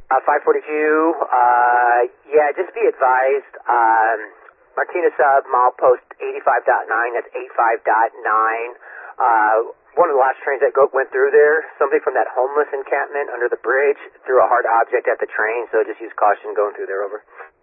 542, yeah, just be advised, Martinez sub, milepost 85.9, that's 85.9. One of the last trains that went through there, somebody from that homeless encampment under the bridge threw a hard object at the train, so just use caution going through there, over.